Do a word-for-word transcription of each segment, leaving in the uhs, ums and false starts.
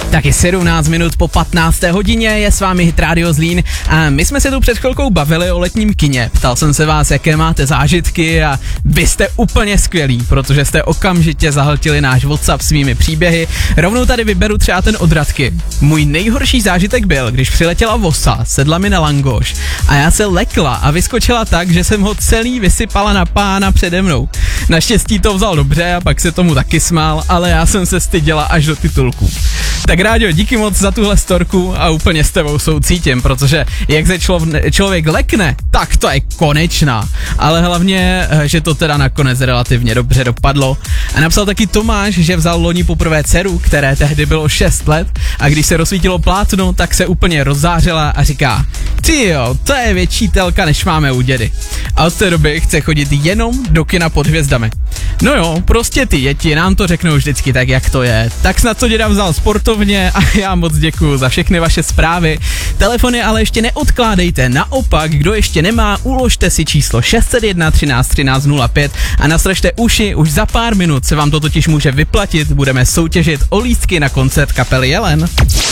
Taky sedmnáct minut po patnácté hodině je s vámi Hit Radio Zlín a my jsme se tu před chvilkou bavili o letním kině. Ptal jsem se vás, jaké máte zážitky a vy jste úplně skvělí, protože jste okamžitě zahltili náš WhatsApp svými příběhy. Rovnou tady vyberu třeba ten od Radky. Můj nejhorší zážitek byl, když přiletěla vosa, sedla mi na langoš a já se lekla a vyskočila tak, že jsem ho celý vysypala na pána přede mnou. Naštěstí to vzal dobře a pak se tomu taky smál, ale já jsem se styděla až do titulků. Tak Ráďo, díky moc za tuhle storku a úplně s tebou soucítím, protože jak se člo- člověk lekne, tak to je konečná. Ale hlavně, že to teda nakonec relativně dobře dopadlo. A napsal taky Tomáš, že vzal loni poprvé dceru, které tehdy bylo šest let, a když se rozsvítilo plátno, tak se úplně rozzářila a říká: tyjo, to je větší telka, než máme u dědy. A od té doby chce chodit jenom do kina pod hvězdami. No jo, prostě ty děti nám to řeknou vždycky tak, jak to je. Tak snad to děda vzal sportovně a já moc děkuju za všechny vaše zprávy. Telefony ale ještě neodkládejte, naopak, kdo ještě nemá, uložte si číslo šest set jedna třináct třináct nula pět a nastražte uši, už za pár minut se vám to totiž může vyplatit, budeme soutěžit o lístky na koncert kapely Jelen.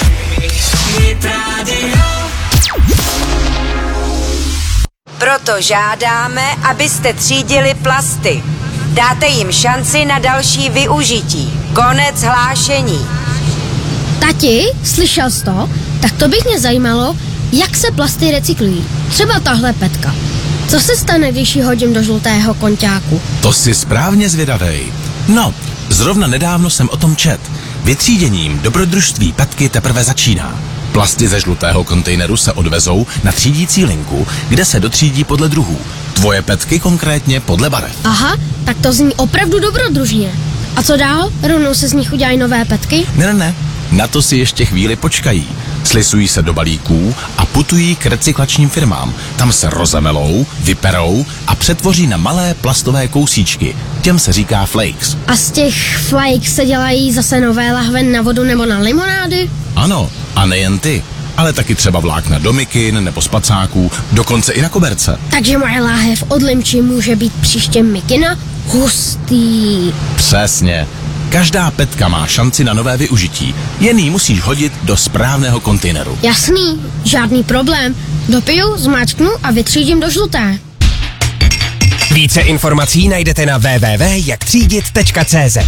Proto žádáme, abyste třídili plasty. Dáte jim šanci na další využití. Konec hlášení. Tati, slyšel jsi to? Tak to bych mě zajímalo, jak se plasty recyklují. Třeba tahle petka. Co se stane, když ji hodím do žlutého konťáku? To jsi správně zvědavej. No, zrovna nedávno jsem o tom čet. Vytříděním dobrodružství petky teprve začíná. Plasty ze žlutého kontejneru se odvezou na třídící linku, kde se dotřídí podle druhů. Tvoje petky konkrétně podle barev. Aha, tak to zní opravdu dobrodružně. A co dál? Rovnou se z nich udělají nové petky? Ne, ne, ne. Na to si ještě chvíli počkají. Slisují se do balíků a putují k recyklačním firmám. Tam se rozemelou, vyperou a přetvoří na malé plastové kousíčky. Těm se říká flakes. A z těch flakes se dělají zase nové lahve na vodu nebo na limonády? Ano, a nejen ty, ale taky třeba vlákna do mikin nebo spacáků, dokonce i na koberce. Takže moje láhev od limči může být příště mikina? Hustý. Přesně. Každá petka má šanci na nové využití, jen ji musíš hodit do správného kontejneru. Jasný, žádný problém. Dopiju, zmáčknu a vytřídím do žluté. Více informací najdete na w w w tečka jak třídit tečka c z.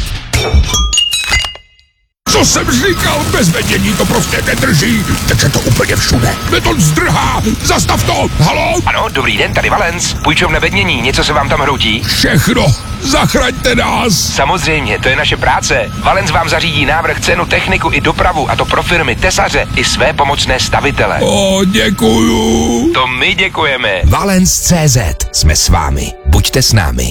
Co jsem říkal, bez vedění to prostě nedrží. Teče to úplně všude. Beton zdrhá. Zastav to. Haló? Ano, dobrý den, tady Valens. Půjčovna vednění, něco se vám tam hroutí? Všechno. Zachraňte nás. Samozřejmě, to je naše práce. Valens vám zařídí návrh, cenu, techniku i dopravu, a to pro firmy, tesaře i své pomocné stavitele. O, děkuju. To my děkujeme. Valens tečka cé zet. Jsme s vámi. Buďte s námi.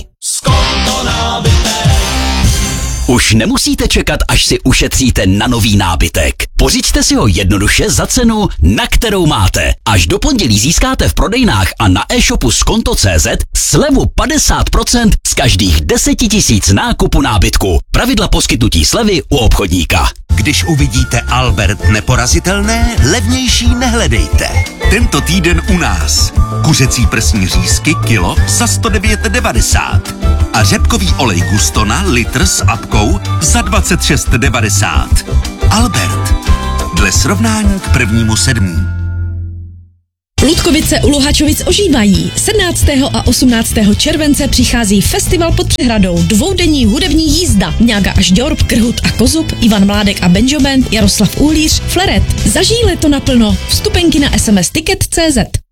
Už nemusíte čekat, až si ušetříte na nový nábytek. Pořiďte si ho jednoduše za cenu, na kterou máte. Až do pondělí získáte v prodejnách a na e-shopu skonto tečka cé zet slevu padesát procent z každých deset tisíc nákupu nábytku. Pravidla poskytnutí slevy u obchodníka. Když uvidíte Albert neporazitelné, levnější nehledejte. Tento týden u nás. Kuřecí prsní řízky kilo za sto devět devadesát. A řepkový olej Gustona litr s apkou za dvacet šest devadesát. Albert. Dle srovnání k prvnímu sedmú. Ludkovice u Luhačovic ožívají. sedmnáctého a osmnáctého července přichází festival pod Přehradou, dvoudenní hudební jízda.Ňága až Ďorb, Krhut a Kozub, Ivan Mládek a Benjamin, Jaroslav Uhlíř, Fleret. Zažij leto naplno. Vstupenky na es em es ticket tečka cé zet.